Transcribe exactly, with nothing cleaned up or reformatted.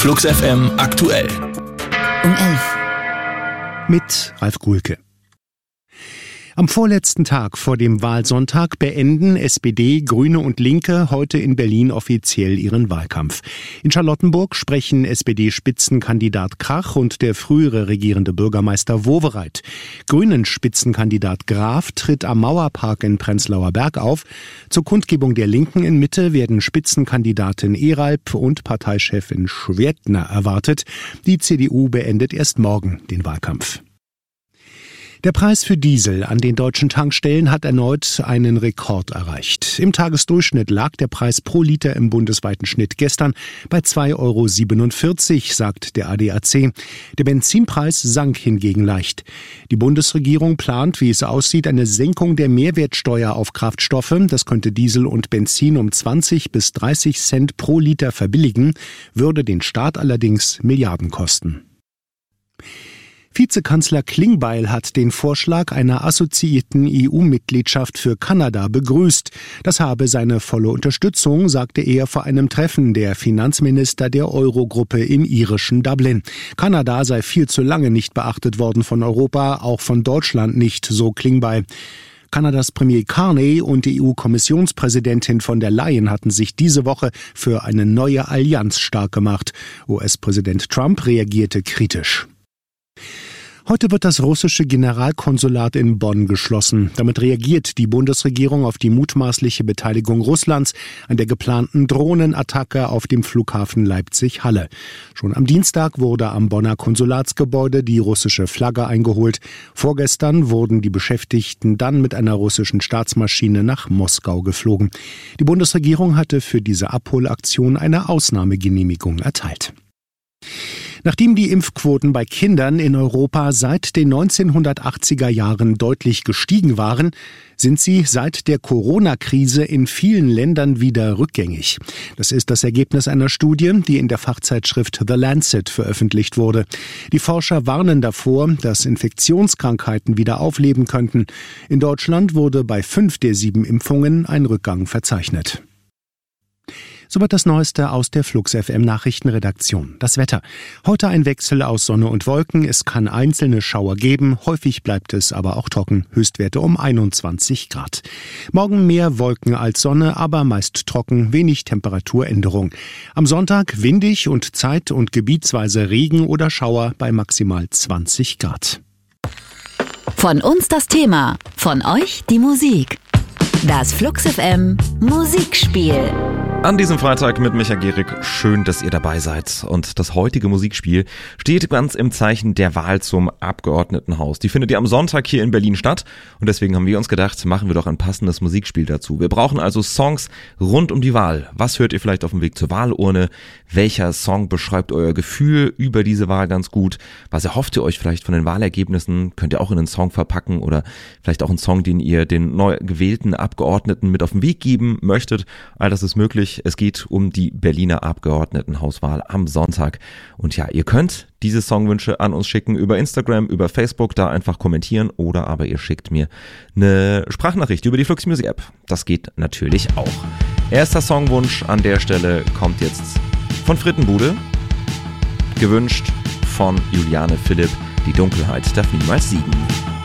Flux F M aktuell. Um elf. Mit Ralf Gulke. Am vorletzten Tag vor dem Wahlsonntag beenden S P D, Grüne und Linke heute in Berlin offiziell ihren Wahlkampf. In Charlottenburg sprechen S P D-Spitzenkandidat Krach und der frühere regierende Bürgermeister Wowereit. Grünen-Spitzenkandidat Graf tritt am Mauerpark in Prenzlauer Berg auf. Zur Kundgebung der Linken in Mitte werden Spitzenkandidatin Eralp und Parteichefin Schwertner erwartet. Die C D U beendet erst morgen den Wahlkampf. Der Preis für Diesel an den deutschen Tankstellen hat erneut einen Rekord erreicht. Im Tagesdurchschnitt lag der Preis pro Liter im bundesweiten Schnitt gestern bei zwei Euro siebenundvierzig, sagt der A D A C. Der Benzinpreis sank hingegen leicht. Die Bundesregierung plant, wie es aussieht, eine Senkung der Mehrwertsteuer auf Kraftstoffe. Das könnte Diesel und Benzin um zwanzig bis dreißig Cent pro Liter verbilligen, würde den Staat allerdings Milliarden kosten. Vizekanzler Klingbeil hat den Vorschlag einer assoziierten E U-Mitgliedschaft für Kanada begrüßt. Das habe seine volle Unterstützung, sagte er vor einem Treffen der Finanzminister der Eurogruppe im irischen Dublin. Kanada sei viel zu lange nicht beachtet worden von Europa, auch von Deutschland nicht, so Klingbeil. Kanadas Premier Carney und die E U-Kommissionspräsidentin von der Leyen hatten sich diese Woche für eine neue Allianz stark gemacht. U S-Präsident Trump reagierte kritisch. Heute wird das russische Generalkonsulat in Bonn geschlossen. Damit reagiert die Bundesregierung auf die mutmaßliche Beteiligung Russlands an der geplanten Drohnenattacke auf dem Flughafen Leipzig-Halle. Schon am Dienstag wurde am Bonner Konsulatsgebäude die russische Flagge eingeholt. Vorgestern wurden die Beschäftigten dann mit einer russischen Staatsmaschine nach Moskau geflogen. Die Bundesregierung hatte für diese Abholaktion eine Ausnahmegenehmigung erteilt. Nachdem die Impfquoten bei Kindern in Europa seit den neunzehnhundertachtziger Jahren deutlich gestiegen waren, sind sie seit der Corona-Krise in vielen Ländern wieder rückgängig. Das ist das Ergebnis einer Studie, die in der Fachzeitschrift The Lancet veröffentlicht wurde. Die Forscher warnen davor, dass Infektionskrankheiten wieder aufleben könnten. In Deutschland wurde bei fünf der sieben Impfungen ein Rückgang verzeichnet. Soweit das Neueste aus der Flux F M Nachrichtenredaktion. Das Wetter. Heute ein Wechsel aus Sonne und Wolken. Es kann einzelne Schauer geben. Häufig bleibt es aber auch trocken. Höchstwerte um einundzwanzig Grad. Morgen mehr Wolken als Sonne, aber meist trocken. Wenig Temperaturänderung. Am Sonntag windig und zeit- und gebietsweise Regen oder Schauer bei maximal zwanzig Grad. Von uns das Thema, von euch die Musik. Das Flux F M Musikspiel. An diesem Freitag mit Micha Gehrig, schön, dass ihr dabei seid. Und das heutige Musikspiel steht ganz im Zeichen der Wahl zum Abgeordnetenhaus. Die findet ja am Sonntag hier in Berlin statt. Und deswegen haben wir uns gedacht, machen wir doch ein passendes Musikspiel dazu. Wir brauchen also Songs rund um die Wahl. Was hört ihr vielleicht auf dem Weg zur Wahlurne? Welcher Song beschreibt euer Gefühl über diese Wahl ganz gut? Was erhofft ihr euch vielleicht von den Wahlergebnissen? Könnt ihr auch in einen Song verpacken oder vielleicht auch einen Song, den ihr den neu gewählten Abgeordneten mit auf den Weg geben möchtet? All das ist möglich. Es geht um die Berliner Abgeordnetenhauswahl am Sonntag. Und ja, ihr könnt diese Songwünsche an uns schicken über Instagram, über Facebook, da einfach kommentieren oder aber ihr schickt mir eine Sprachnachricht über die Flux Music App. Das geht natürlich auch. Erster Songwunsch an der Stelle kommt jetzt von Frittenbude, gewünscht von Juliane Philipp. Die Dunkelheit darf niemals siegen.